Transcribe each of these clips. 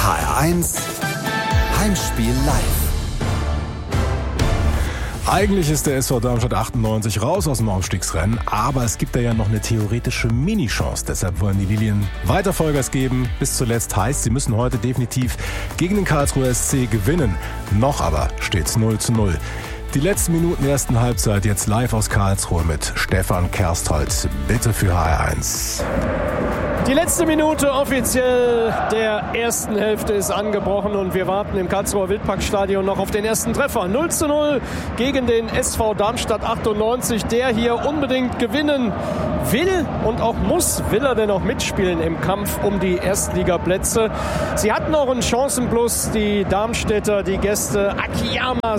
HR1 Heimspiel live. Eigentlich ist der SV Darmstadt 98 raus aus dem Aufstiegsrennen, aber es gibt da ja noch eine theoretische Mini-Chance. Deshalb wollen die Lilien weiter Vollgas geben. Bis zuletzt heißt, sie müssen heute definitiv gegen den Karlsruher SC gewinnen. Noch aber steht's 0:0. Die letzten Minuten der ersten Halbzeit jetzt live aus Karlsruhe mit Stefan Kerstholz. Bitte für HR1. Die letzte Minute offiziell der ersten Hälfte ist angebrochen und wir warten im Karlsruher Wildparkstadion noch auf den ersten Treffer. 0:0 gegen den SV Darmstadt 98, der hier unbedingt gewinnen will und auch muss. Will er denn auch mitspielen im Kampf um die Erstligaplätze? Sie hatten auch einen Chancenplus, die Darmstädter, die Gäste. Akiyama,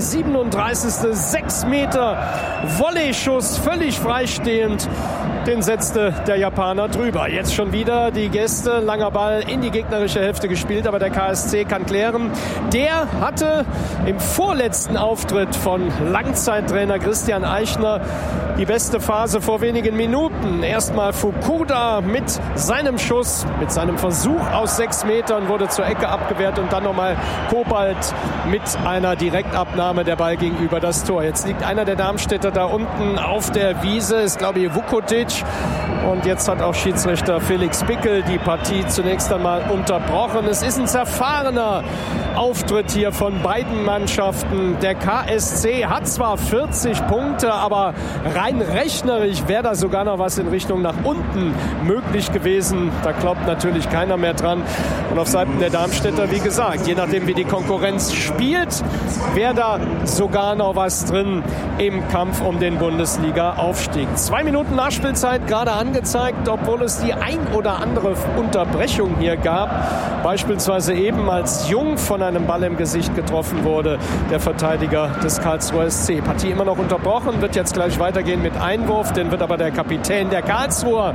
37. 6 Meter Volley-Schuss, völlig freistehend. Den setzte der Japaner drüber. Jetzt schon wieder die Gäste. Langer Ball in die gegnerische Hälfte gespielt, aber der KSC kann klären. Der hatte im vorletzten Auftritt von Langzeittrainer Christian Eichner die beste Phase vor wenigen Minuten. Erstmal Fukuda mit seinem Schuss, mit seinem Versuch aus 6 Metern, wurde zur Ecke abgewehrt und dann nochmal Kobalt mit einer Direktabnahme. Der Ball ging über das Tor. Jetzt liegt einer der Darmstädter da unten auf der Wiese, ist glaube ich Vukotic. Und jetzt hat auch Schiedsrichter Felix Bickel die Partie zunächst einmal unterbrochen. Es ist ein zerfahrener Auftritt hier von beiden Mannschaften. Der KSC hat zwar 40 Punkte, aber rein rechnerisch wäre da sogar noch was in Richtung nach unten möglich gewesen. Da glaubt natürlich keiner mehr dran. Und auf Seiten der Darmstädter, wie gesagt, je nachdem wie die Konkurrenz spielt, wäre da sogar noch was drin im Kampf um den Bundesliga-Aufstieg. 2 Minuten Nachspielzeit gerade angezeigt, obwohl es die ein oder andere Unterbrechung hier gab. Beispielsweise eben, als Jung von einem Ball im Gesicht getroffen wurde, der Verteidiger des Karlsruher SC. Partie immer noch unterbrochen, wird jetzt gleich weitergehen mit Einwurf, den wird aber der Kapitän der Karlsruher,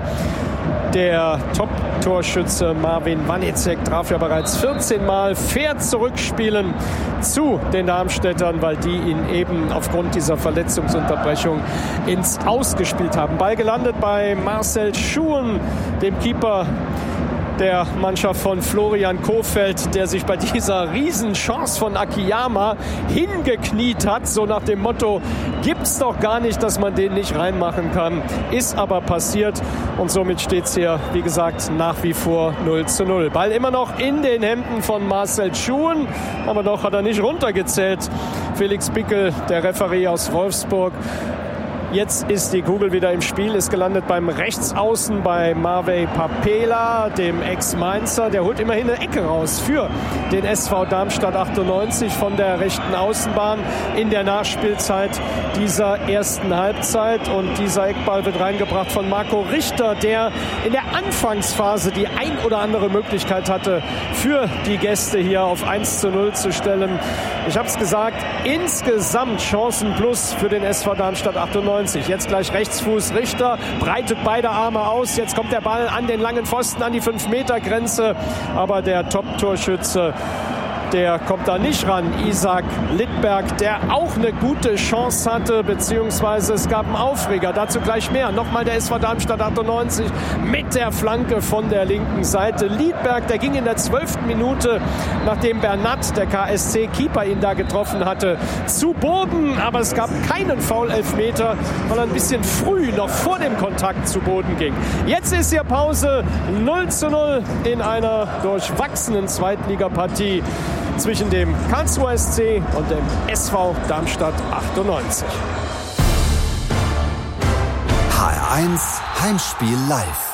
der Top-Torschütze Marvin Wanizek, traf ja bereits 14 Mal, fair zurückspielen zu den Darmstädtern, weil die ihn eben aufgrund dieser Verletzungsunterbrechung ins Aus gespielt haben. Ball gelandet bei Marcel Schuhen, dem Keeper der Mannschaft von Florian Kohfeldt, der sich bei dieser Riesenchance von Akiyama hingekniet hat, so nach dem Motto, gibt's doch gar nicht, dass man den nicht reinmachen kann. Ist aber passiert und somit steht's hier, wie gesagt, nach wie vor 0:0. Ball immer noch in den Händen von Marcel Schuhen, aber noch hat er nicht runtergezählt. Felix Bickel, der Referee aus Wolfsburg. Jetzt ist die Kugel wieder im Spiel, ist gelandet beim Rechtsaußen bei Marvey Papela, dem Ex-Mainzer. Der holt immerhin eine Ecke raus für den SV Darmstadt 98 von der rechten Außenbahn in der Nachspielzeit dieser ersten Halbzeit. Und dieser Eckball wird reingebracht von Marco Richter, der in der Anfangsphase die ein oder andere Möglichkeit hatte, für die Gäste hier auf 1:0 zu stellen. Ich habe es gesagt, insgesamt Chancen plus für den SV Darmstadt 98. Jetzt gleich Rechtsfuß Richter, breitet beide Arme aus. Jetzt kommt der Ball an den langen Pfosten, an die 5-Meter-Grenze. Aber der Top-Torschütze, der kommt da nicht ran. Isaac Littberg, der auch eine gute Chance hatte, beziehungsweise es gab einen Aufreger. Dazu gleich mehr. Nochmal der SV Darmstadt 98 mit der Flanke von der linken Seite. Littberg, der ging in der 12. Minute, nachdem Bernat, der KSC-Keeper, ihn da getroffen hatte, zu Boden. Aber es gab keinen Foul-Elfmeter, weil er ein bisschen früh, noch vor dem Kontakt, zu Boden ging. Jetzt ist hier Pause. 0:0 in einer durchwachsenen Zweitligapartie zwischen dem Karlsruher SC und dem SV Darmstadt 98. HR1 Heimspiel live.